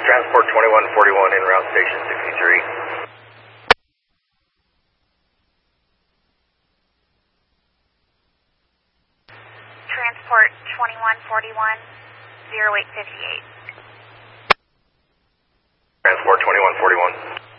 Transport 2141 en route station 63. Transport 2141, 0858. Transport 2141.